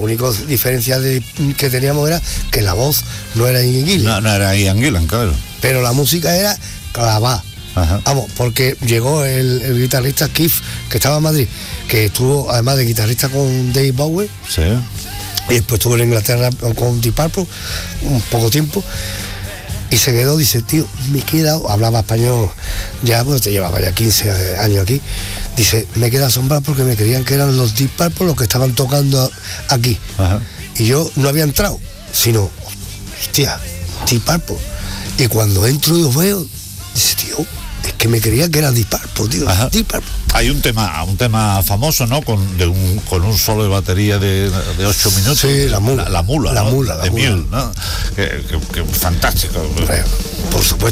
única diferencia que teníamos era que la voz no era Ian Gillan. No era Ian Gillan, claro. Pero la música era clavada. Ajá. Vamos, porque llegó el guitarrista Keith, que estaba en Madrid, que estuvo además de guitarrista con Dave Bowie. Sí. Y después estuvo en Inglaterra con Deep Purple un poco tiempo. Y se quedó, dice, tío, me he quedado, hablaba español ya, pues te llevaba ya 15 años aquí. Dice, me he quedado asombrado porque me creían que eran los Deep Purple los que estaban tocando aquí. Ajá. Y yo no había entrado, sino, hostia, Deep Purple. Y cuando entro y los veo, dice, tío, es que me creía que era Deep Purple, tío. Ajá. Deep Purple. Hay un tema famoso, ¿no? Con un solo de batería de 8 minutos. Sí, la mula. La mula, La ¿no? mula, de la Mule, mula. ¿no? Que fantástico. Por supuesto.